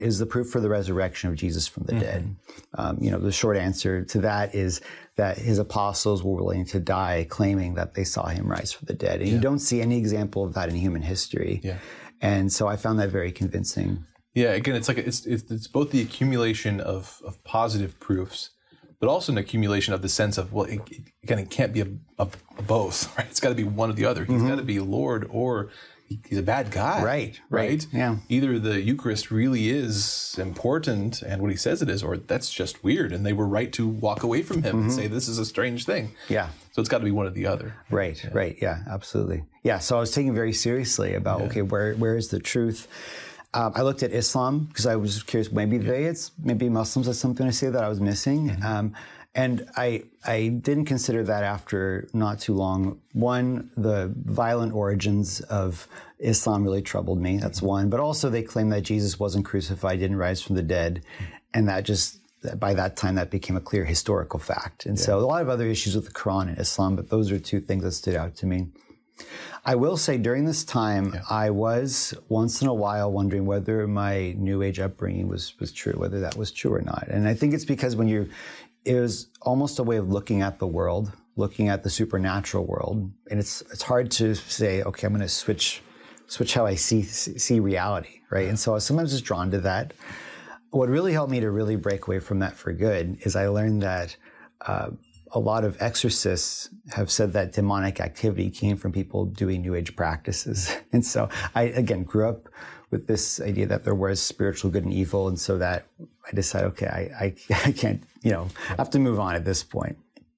is the proof for the resurrection of Jesus from the dead. The short answer to that is that his apostles were willing to die claiming that they saw him rise from the dead. And you don't see any example of that in human history. Yeah. And so I found that very convincing. Yeah, again, it's like it's both the accumulation of positive proofs, but also an accumulation of the sense of, well, it can't be a both, right? It's got to be one or the other. He's got to be Lord, or he's a bad guy. Right. Yeah. Either the Eucharist really is important and what he says it is, or that's just weird and they were right to walk away from him and say this is a strange thing. Yeah. So it's got to be one or the other. Right. Yeah, absolutely. Yeah, so I was taking very seriously about, okay, where is the truth? I looked at Islam because I was curious, maybe Muslims had something to say that I was missing. And I didn't consider that after not too long. One, the violent origins of Islam really troubled me. That's one. But also they claim that Jesus wasn't crucified, didn't rise from the dead. And that just, by that time, that became a clear historical fact. And so a lot of other issues with the Quran and Islam, but those are two things that stood out to me. I will say during this time, I was once in a while wondering whether my New Age upbringing was true, whether that was true or not. And I think it's because it was almost a way of looking at the world, looking at the supernatural world. And it's hard to say, okay, I'm going to switch how I see reality, right? And so I was sometimes just drawn to that. What really helped me to really break away from that for good is I learned that a lot of exorcists have said that demonic activity came from people doing New Age practices. And so I, again, grew up with this idea that there was spiritual good and evil. And so that I decided, okay, I can't, I have to move on at this point.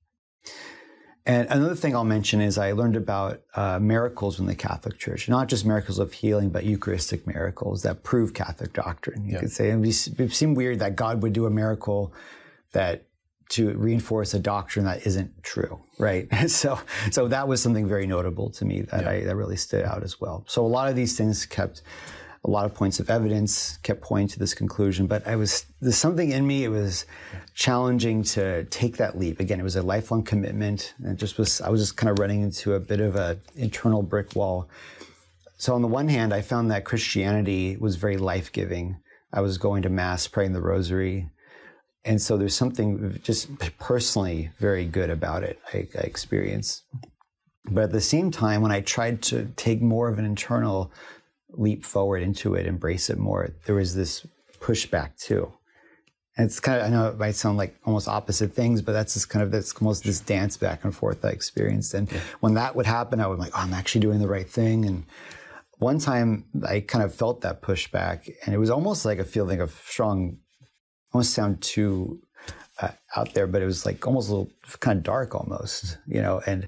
And another thing I'll mention is I learned about miracles in the Catholic Church, not just miracles of healing, but Eucharistic miracles that prove Catholic doctrine. You could say, it seemed weird that God would do a miracle to reinforce a doctrine that isn't true, right? So that was something very notable to me that really stood out as well. So a lot of these things a lot of points of evidence kept pointing to this conclusion, but there's something in me, it was challenging to take that leap. Again, it was a lifelong commitment, and I was just kind of running into a bit of an internal brick wall. So on the one hand, I found that Christianity was very life-giving. I was going to Mass, praying the Rosary, and so there's something just personally very good about it I experienced. But at the same time, when I tried to take more of an internal leap forward into it, embrace it more, there was this pushback too. And it's kind of, I know it might sound like almost opposite things, but that's almost this dance back and forth I experienced. And when that would happen, I would be like, oh, I'm actually doing the right thing. And one time I kind of felt that pushback, and it was almost like a feeling of strong, almost sound too out there, but it was like almost a little kind of dark almost, and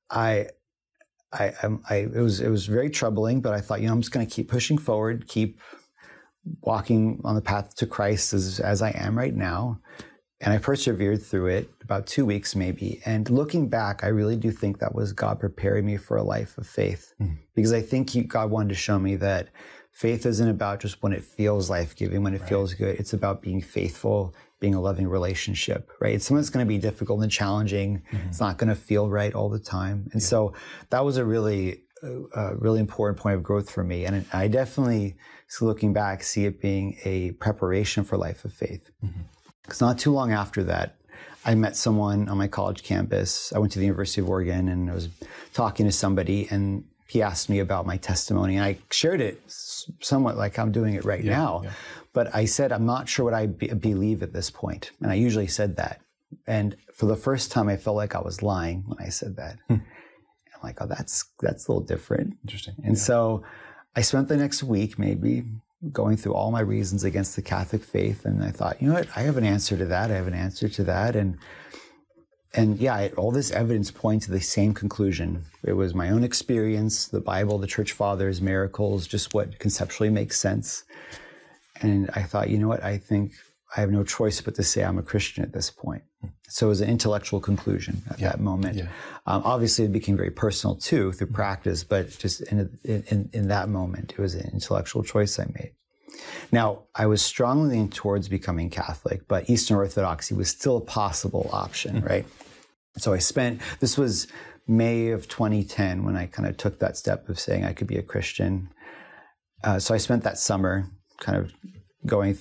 it was very troubling, but I thought, I'm just going to keep pushing forward, keep walking on the path to Christ as I am right now. And I persevered through it about 2 weeks maybe. And looking back, I really do think that was God preparing me for a life of faith. Because I think God wanted to show me that faith isn't about just when it feels life-giving, when it feels good. It's about being faithful, being a loving relationship, right? It's something that's going to be difficult and challenging. It's not going to feel right all the time. And so that was a really important point of growth for me. And I definitely, looking back, see it being a preparation for life of faith. Because not too long after that, I met someone on my college campus. I went to the University of Oregon, and I was talking to somebody, and he asked me about my testimony, and I shared it somewhat like I'm doing it right now. But I said, I'm not sure what I believe at this point. And I usually said that. And for the first time, I felt like I was lying when I said that. I'm like, oh, that's a little different. Interesting. And so I spent the next week maybe going through all my reasons against the Catholic faith. And I thought, you know what? I have an answer to that. I have an answer to that. And all this evidence points to the same conclusion. It was my own experience, the Bible, the Church Fathers, miracles, just what conceptually makes sense. And I thought, you know what? I think I have no choice but to say I'm a Christian at this point. So it was an intellectual conclusion at that moment. Obviously, it became very personal too through practice, but just in that moment, it was an intellectual choice I made. Now, I was strongly leaning towards becoming Catholic, but Eastern Orthodoxy was still a possible option, right? So this was May of 2010 when I kind of took that step of saying I could be a Christian. So I spent that summer kind of going